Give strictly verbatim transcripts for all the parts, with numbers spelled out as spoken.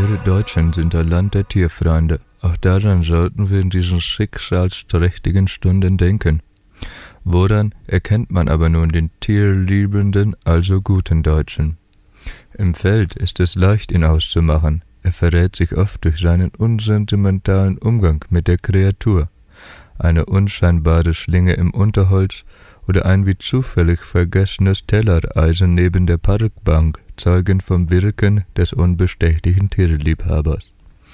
Wir Deutschen sind ein Land der Tierfreunde. Auch daran sollten wir in diesen schicksalsträchtigen Stunden denken. Woran erkennt man aber nun den tierliebenden, also guten Deutschen? Im Feld ist es leicht, ihn auszumachen. Er verrät sich oft durch seinen unsentimentalen Umgang mit der Kreatur. Eine unscheinbare Schlinge im Unterholz oder ein wie zufällig vergessenes Tellereisen neben der Parkbank zeugen vom Wirken des unbestechlichen Tierliebhabers.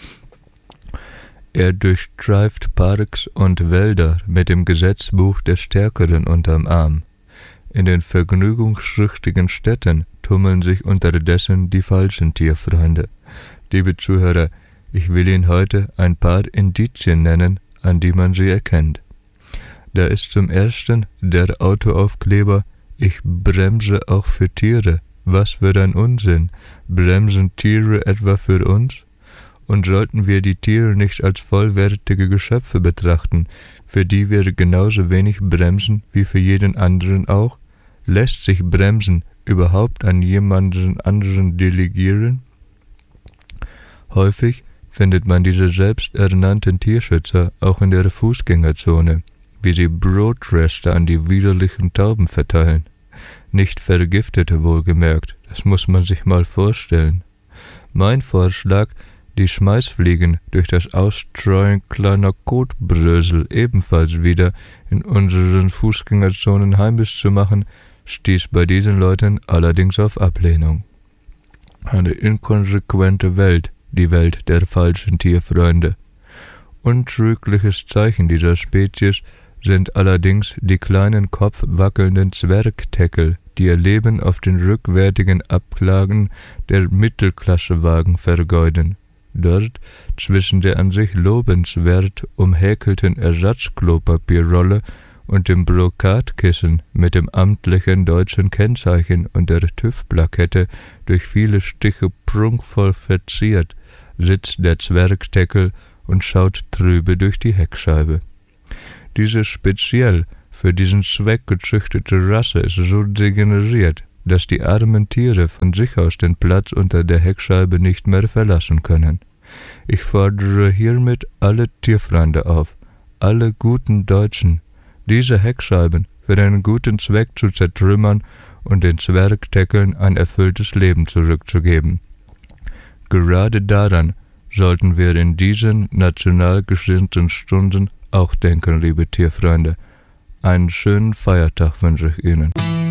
Er durchstreift Parks und Wälder mit dem Gesetzbuch des Stärkeren unterm Arm. In den vergnügungssüchtigen Städten tummeln sich unterdessen die falschen Tierfreunde. Liebe Zuhörer, ich will Ihnen heute ein paar Indizien nennen, an die man sie erkennt. Da ist zum ersten der Autoaufkleber »Ich bremse auch für Tiere«. Was für ein Unsinn! Bremsen Tiere etwa für uns? Und sollten wir die Tiere nicht als vollwertige Geschöpfe betrachten, für die wir genauso wenig bremsen wie für jeden anderen auch? Lässt sich Bremsen überhaupt an jemanden anderen delegieren? Häufig findet man diese selbsternannten Tierschützer auch in der Fußgängerzone, wie sie Brotreste an die widerlichen Tauben verteilen. Nicht vergiftete wohlgemerkt, das muss man sich mal vorstellen. Mein Vorschlag, die Schmeißfliegen durch das Ausstreuen kleiner Kotbrösel ebenfalls wieder in unseren Fußgängerzonen heimisch zu machen, stieß bei diesen Leuten allerdings auf Ablehnung. Eine inkonsequente Welt, die Welt der falschen Tierfreunde. Untrügliches Zeichen dieser Spezies sind allerdings die kleinen kopfwackelnden Zwergteckel, die ihr Leben auf den rückwärtigen Ablagen der Mittelklassewagen vergeuden. Dort, zwischen der an sich lobenswert umhäkelten Ersatzklopapierrolle und dem Brokatkissen mit dem amtlichen deutschen Kennzeichen und der TÜV-Plakette durch viele Stiche prunkvoll verziert, sitzt der Zwergteckel und schaut trübe durch die Heckscheibe. Diese speziell für diesen Zweck gezüchtete Rasse ist so degeneriert, dass die armen Tiere von sich aus den Platz unter der Heckscheibe nicht mehr verlassen können. Ich fordere hiermit alle Tierfreunde auf, alle guten Deutschen, diese Heckscheiben für einen guten Zweck zu zertrümmern und den Zwergteckeln ein erfülltes Leben zurückzugeben. Gerade daran sollten wir in diesen national gesinnten Stunden auch denken, liebe Tierfreunde. Einen schönen Feiertag wünsche ich Ihnen.